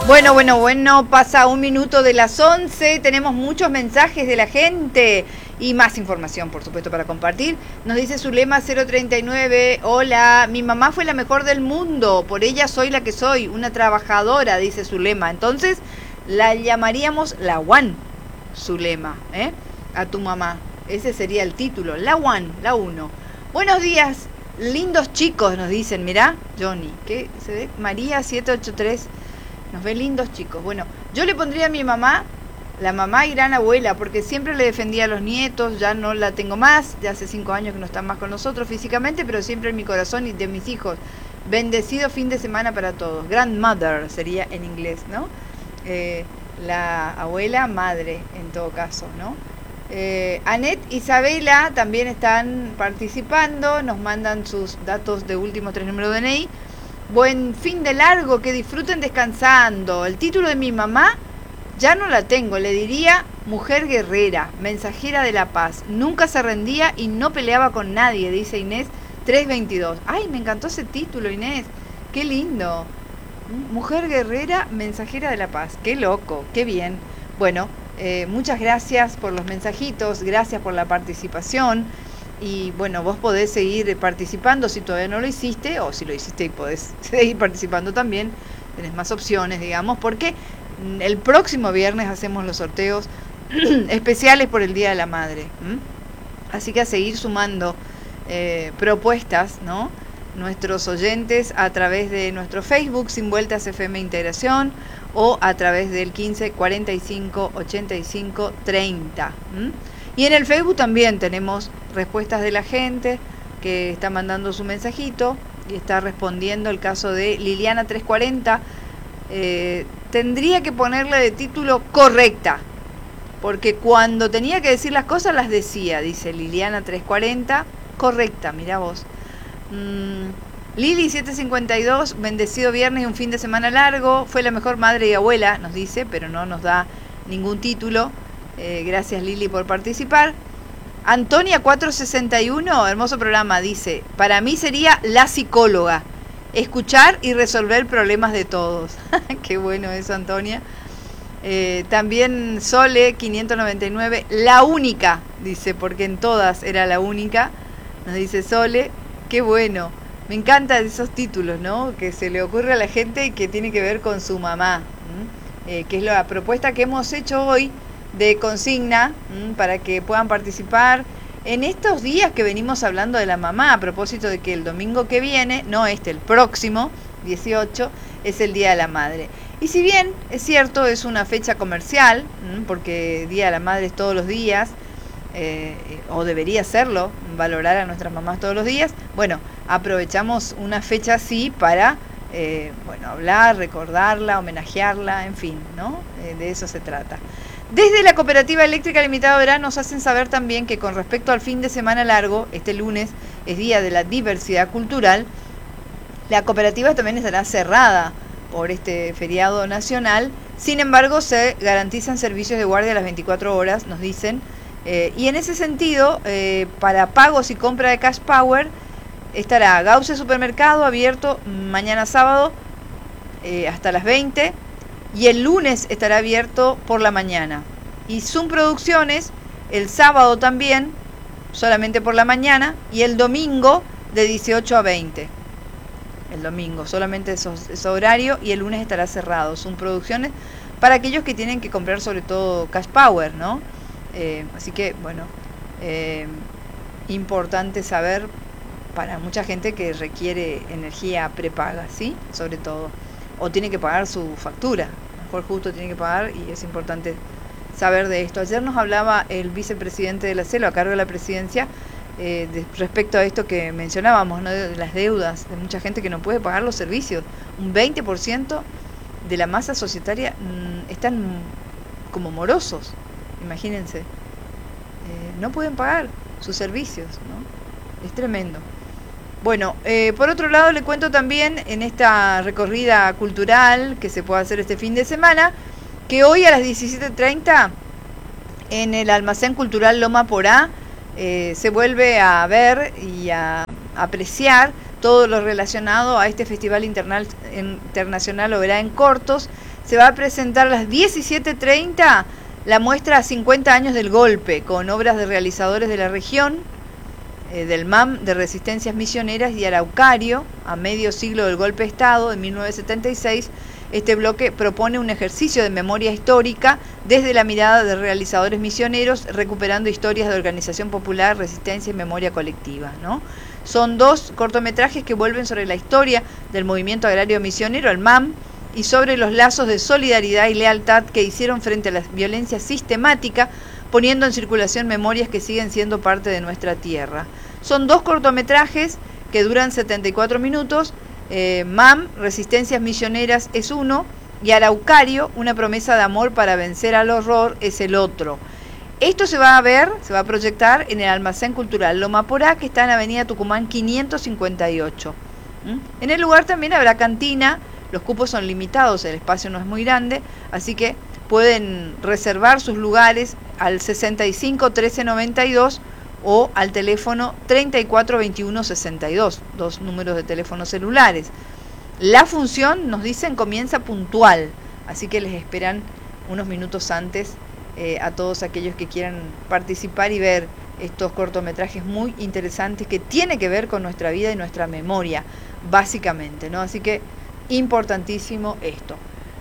Bueno, pasa 1 minuto de las 11, tenemos muchos mensajes de la gente y más información, por supuesto, para compartir. Nos dice Zulema 039, hola, mi mamá fue la mejor del mundo, por ella soy la que soy, una trabajadora, dice Zulema. Entonces, la llamaríamos la One, Zulema, a tu mamá. Ese sería el título, la One, la 1. Buenos días, lindos chicos, nos dicen, mirá, Johnny, ¿qué se ve? María 783. Nos ve lindos chicos. Bueno, yo le pondría a mi mamá, la mamá y gran abuela, porque siempre le defendía a los nietos, ya no la tengo más, ya hace 5 años que no están más con nosotros físicamente, pero siempre en mi corazón y de mis hijos. Bendecido fin de semana para todos. Grandmother sería en inglés, ¿no? La abuela, madre, en todo caso, ¿no? Anet, Isabela también están participando, nos mandan sus datos de últimos 3 números de DNI. Buen fin de largo, que disfruten descansando. El título de mi mamá ya no la tengo, le diría mujer guerrera, mensajera de la paz. Nunca se rendía y no peleaba con nadie, dice Inés 322. Ay, me encantó ese título, Inés. Qué lindo. Mujer guerrera, mensajera de la paz. Qué loco, qué bien. Bueno, muchas gracias por los mensajitos, gracias por la participación. Y bueno, vos podés seguir participando si todavía no lo hiciste, o si lo hiciste y podés seguir participando también, tenés más opciones, digamos, porque el próximo viernes hacemos los sorteos especiales por el Día de la Madre. Así que a seguir sumando propuestas, ¿no? Nuestros oyentes a través de nuestro Facebook Sin Vueltas FM Integración o a través del 15 45 85 30. Y en el Facebook también tenemos respuestas de la gente que está mandando su mensajito y está respondiendo. El caso de Liliana 340, tendría que ponerle de título correcta, porque cuando tenía que decir las cosas las decía, dice Liliana 340, correcta, mirá vos. Lili 752, bendecido viernes y un fin de semana largo, fue la mejor madre y abuela, nos dice, pero no nos da ningún título. Gracias Lili por participar. Antonia 461, hermoso programa, dice, para mí sería la psicóloga, escuchar y resolver problemas de todos. Qué bueno eso, Antonia. También Sole 599, la única, dice, porque en todas era la única, nos dice Sole. Qué bueno, me encantan esos títulos, ¿no? Que se le ocurre a la gente y que tiene que ver con su mamá, que es la propuesta que hemos hecho hoy de consigna, para que puedan participar en estos días que venimos hablando de la mamá, a propósito de que el domingo que viene, no el próximo, 18, es el Día de la Madre. Y si bien es cierto, es una fecha comercial, porque Día de la Madre es todos los días, o debería serlo, valorar a nuestras mamás todos los días, bueno, aprovechamos una fecha así para hablar, recordarla, homenajearla, en fin, ¿no? De eso se trata. Desde la Cooperativa Eléctrica Limitada Verán nos hacen saber también que con respecto al fin de semana largo, este lunes es Día de la Diversidad Cultural, la cooperativa también estará cerrada por este feriado nacional. Sin embargo, se garantizan servicios de guardia a las 24 horas, nos dicen, y en ese sentido, para pagos y compra de Cash Power, estará Gauze Supermercado abierto mañana sábado hasta las 20, y el lunes estará abierto por la mañana. Y Zoom Producciones el sábado también, solamente por la mañana, y el domingo de 18 a 20. El domingo, solamente ese horario, y el lunes estará cerrado. Zoom Producciones para aquellos que tienen que comprar sobre todo Cash Power, ¿no? Así que, bueno, importante saber para mucha gente que requiere energía prepaga, ¿sí? Sobre todo. O tiene que pagar su factura. Mejor justo tiene que pagar, y es importante saber de esto. Ayer nos hablaba el vicepresidente de la CELO a cargo de la presidencia respecto a esto que mencionábamos, ¿no? De las deudas, de mucha gente que no puede pagar los servicios. Un 20% de la masa societaria están como morosos, imagínense. No pueden pagar sus servicios, ¿no? Es tremendo. Bueno, por otro lado le cuento también en esta recorrida cultural que se puede hacer este fin de semana, que hoy a las 17:30 en el Almacén Cultural Loma Porá se vuelve a ver y a apreciar todo lo relacionado a este Festival Internacional Oberá en Cortos. se va a presentar a las 17:30 la muestra 50 años del golpe, con obras de realizadores de la región, del MAM, de Resistencias Misioneras y Araucario, a medio siglo del golpe de Estado de 1976. Este bloque propone un ejercicio de memoria histórica desde la mirada de realizadores misioneros, recuperando historias de organización popular, resistencia y memoria colectiva, ¿no? Son 2 cortometrajes que vuelven sobre la historia del movimiento agrario misionero, el MAM, y sobre los lazos de solidaridad y lealtad que hicieron frente a la violencia sistemática, poniendo en circulación memorias que siguen siendo parte de nuestra tierra. Son 2 cortometrajes que duran 74 minutos. MAM, Resistencias Misioneras, es uno, y Araucario, una promesa de amor para vencer al horror, es el otro. Esto se va a proyectar en el Almacén Cultural Loma Porá, que está en Avenida Tucumán 558. En el lugar también habrá cantina. Los cupos son limitados, el espacio no es muy grande, así que pueden reservar sus lugares al 65 13 92 o al teléfono 34 21 62, 2 números de teléfonos celulares. La función, nos dicen, comienza puntual, así que les esperan unos minutos antes a todos aquellos que quieran participar y ver estos cortometrajes muy interesantes que tienen que ver con nuestra vida y nuestra memoria, básicamente, ¿no? Así que importantísimo esto.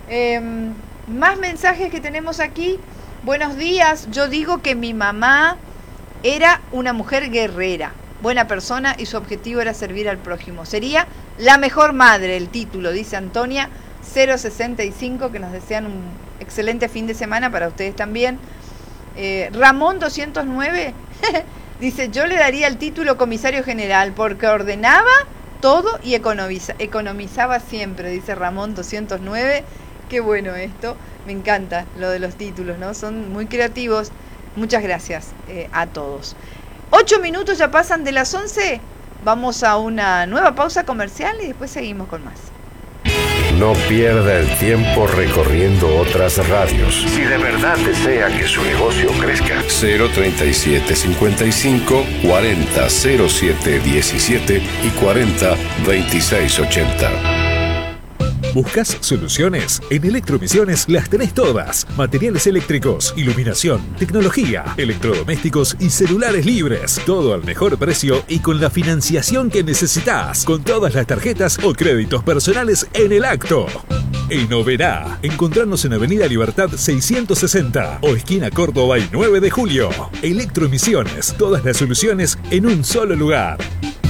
Más mensajes que tenemos aquí. Buenos días, yo digo que mi mamá era una mujer guerrera, buena persona y su objetivo era servir al prójimo. Sería la mejor madre, el título, dice Antonia 065, que nos desean un excelente fin de semana para ustedes también. Ramón 209 dice, yo le daría el título comisario general porque ordenaba todo y economizaba siempre, dice Ramón 209. Qué bueno esto, me encanta lo de los títulos, ¿no? Son muy creativos. Muchas gracias a todos. 8 minutos ya pasan de las 11. Vamos a una nueva pausa comercial y después seguimos con más. No pierda el tiempo recorriendo otras radios. Si de verdad desea que su negocio crezca. 037 55 40 07 17 y 40 26 80. ¿Buscas soluciones? En Electromisiones las tenés todas. Materiales eléctricos, iluminación, tecnología, electrodomésticos y celulares libres. Todo al mejor precio y con la financiación que necesitas. Con todas las tarjetas o créditos personales en el acto. En Oberá, encontrarnos en Avenida Libertad 660 o esquina Córdoba y 9 de julio. Electromisiones, todas las soluciones en un solo lugar.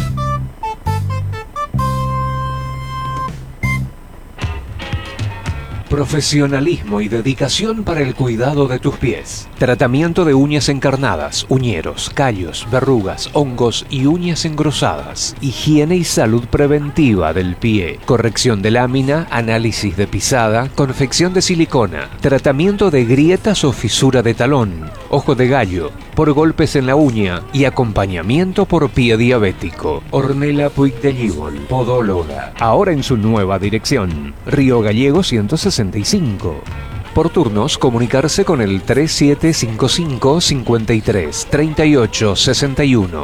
Profesionalismo y dedicación para el cuidado de tus pies. Tratamiento de uñas encarnadas, uñeros, callos, verrugas, hongos y uñas engrosadas. Higiene y salud preventiva del pie. Corrección de lámina, análisis de pisada, confección de silicona. Tratamiento de grietas o fisura de talón, ojo de gallo, por golpes en la uña y acompañamiento por pie diabético. Ornella Puig de Gibol, podóloga. Ahora en su nueva dirección. Río Gallego 165. Por turnos, comunicarse con el 3755 53 38 61.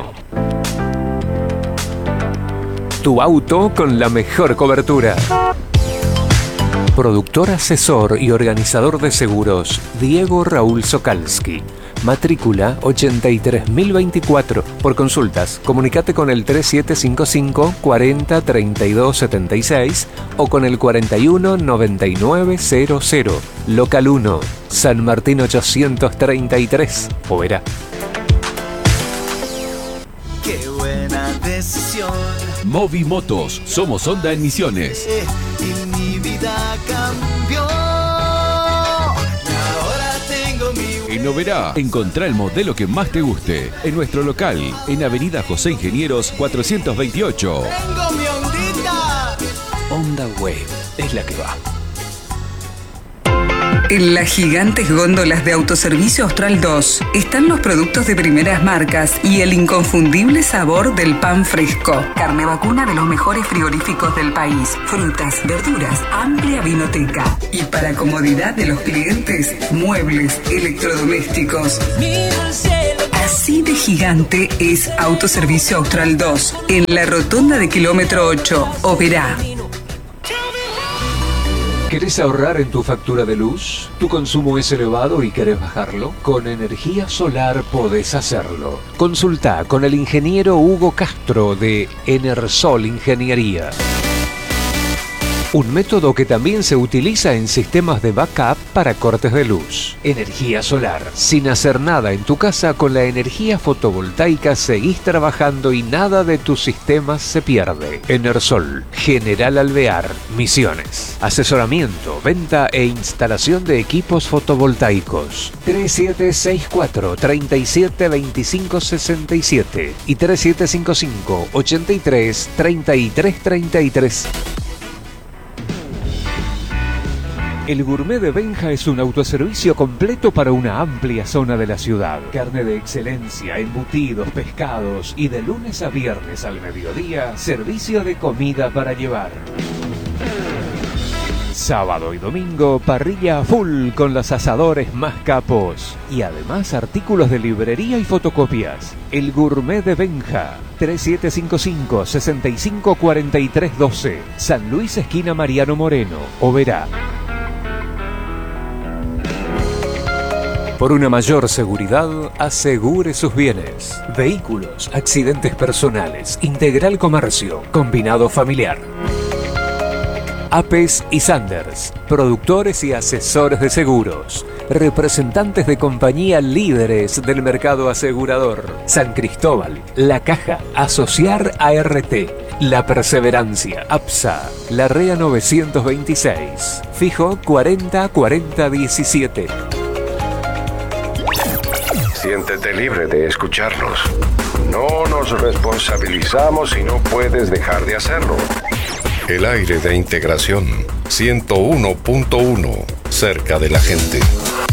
Tu auto con la mejor cobertura. Productor, asesor y organizador de seguros, Diego Raúl Sokalski. Matrícula 83024. Por consultas, comunicate con el 3755 40 32 76 o con el 41 9900. Local 1, San Martín 833, Oberá. Qué buena decisión. Movimotos, somos Honda en Misiones. Y mi vida cambió. En Oberá, encontrá el modelo que más te guste. En nuestro local, en Avenida José Ingenieros 428. Tengo mi Hondita. Honda Wave es la que va. En las gigantes góndolas de Autoservicio Austral 2 están los productos de primeras marcas y el inconfundible sabor del pan fresco. Carne vacuna de los mejores frigoríficos del país. Frutas, verduras, amplia vinoteca. Y para comodidad de los clientes, muebles, electrodomésticos. Así de gigante es Autoservicio Austral 2 en la rotonda de kilómetro 8, Oberá. ¿Querés ahorrar en tu factura de luz? ¿Tu consumo es elevado y querés bajarlo? Con energía solar podés hacerlo. Consulta con el ingeniero Hugo Castro de Enersol Ingeniería. Un método que también se utiliza en sistemas de backup para cortes de luz. Energía solar. Sin hacer nada en tu casa, con la energía fotovoltaica seguís trabajando y nada de tus sistemas se pierde. Enersol, General Alvear, Misiones. Asesoramiento, venta e instalación de equipos fotovoltaicos. 3764 37 25 67 y 3755 83 33 33. El Gourmet de Benja es un autoservicio completo para una amplia zona de la ciudad. Carne de excelencia, embutidos, pescados y de lunes a viernes al mediodía, servicio de comida para llevar. Sábado y domingo, parrilla full con los asadores más capos. Y además artículos de librería y fotocopias. El Gourmet de Benja. 3755 654312. San Luis, esquina Mariano Moreno, Oberá. Por una mayor seguridad, asegure sus bienes. Vehículos, accidentes personales, Integral Comercio, Combinado Familiar. Apes y Sanders, productores y asesores de seguros. Representantes de compañía líderes del mercado asegurador. San Cristóbal, La Caja, Asociar ART, La Perseverancia, APSA, Larrea 926, fijo 40 40 17. Siéntete libre de escucharnos. No nos responsabilizamos si no puedes dejar de hacerlo. El aire de integración 101.1, cerca de la gente.